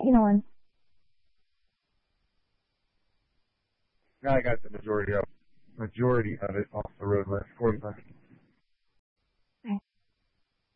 Helen. Now I got the majority of it off the road left 45.